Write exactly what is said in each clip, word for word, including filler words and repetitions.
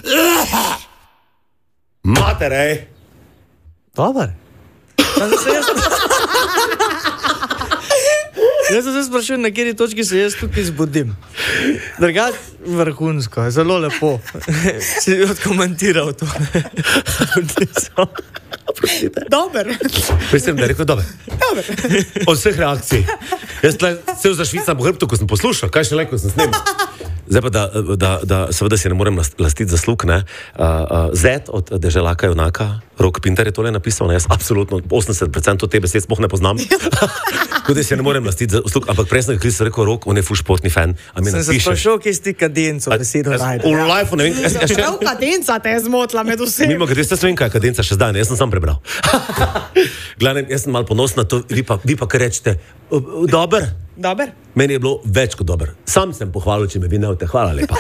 Materej! Dobar. Jaz sem se sprašil, na kateri točki se jaz tukaj zbudim. Drugač, vrhunsko, zelo lepo. Si odkomentiral to. Dober. Mislim, da je rekel dober. Dober. Od vseh reakcij. Jaz cel za švicam po hrbtu, ko sem poslušal, kaj še le, ko sem snimal. Zdaj pa, da, da, da seveda si ne morem lastiti zaslug, ne. Uh, uh, Zed od Deželaka junaka, Rok Pintar je tole napisal, ne, jaz absolutno osemdeset procentov te besed sploh ne poznam. Tako da si ne morem lastiti zaslug, ampak prej sem rekel, Rok, on je ful športni fan. Sem se sprašal, kje si ti kadenco besedo najde. V life, ne vem, jaz, jaz še... Prav kadenca te je zmotila med vsem. Mimo, kaj jaz ne vem, kaj je kadenca še zdaj, ne, jaz sem sam prebral. Glavnem, jaz sem malo ponosna, to, vi pa, vi pa kar rečete, dober. Dober. Meni je bilo več kot dober. Sam sem pohvalil, če me vi ne vte. Hvala lepa.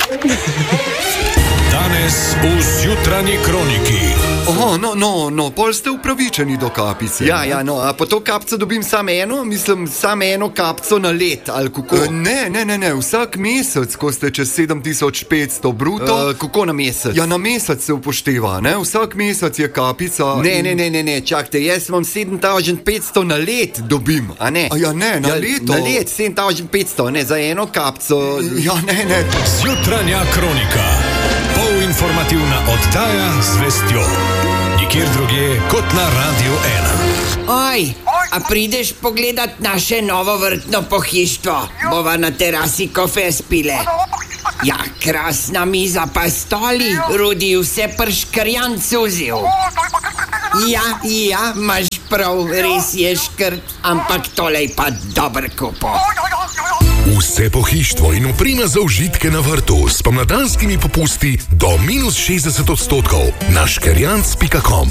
Danes v Zjutranji kroniki. Oho, no, no, no, pol ste upravičeni do kapice. Ja, ja, no, a po to kapco dobim samo eno, mislim, samo eno kapco na let, ali kako? Uh, ne, ne, ne, ne, vsak mesec, ko ste čez sedem tisoč petsto bruto. Uh, kako na mesec? Ja, na mesec se upošteva, ne, vsak mesec je kapica. Ne, ne, ne, ne, ne, čakajte, jaz vam sedem tisoč petsto na let dobim, a ne? A ja, ne, na ja, leto. Na let, sedem tisoč petsto, ne, za eno kapco. Ja, ne, ne. Zjutranja kronika. Polinformativna oddaja z vestjo. Nikjer drugje kot na Radio ena. Oj, a prideš pogledat naše novo vrtno pohištvo? Bova na terasi kofe spile. Ja, krasna miza pa stoli, Rudi vse prškrjan cuzil. Ja, ja, imaš prav, res je škrt, ampak tole je pa dober kupo. Vse pohištvo in oprema za užitke na vrtu s pomladanskimi popusti do minus šestdeset odstotkov na škerjanc pika com.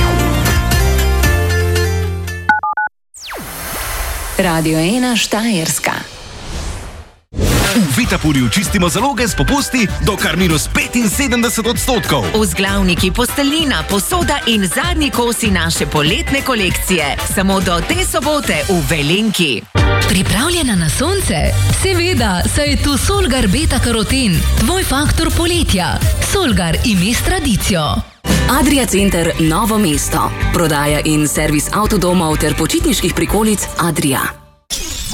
Radio ena Štajerska. V Vitapurju čistimo zaloge s popusti do kar minus petinsedemdeset odstotkov. Vzglavniki, posteljnina, posoda in zadnji kosi naše poletne kolekcije. Samo do te sobote v Velenki. Pripravljena na sonce? Seveda, saj je tu Solgar Beta Karoten, tvoj faktor poletja. Solgar ime s tradicijo. Adria Center Novo mesto. Prodaja in servis avtodomov ter počitniških prikolic Adria.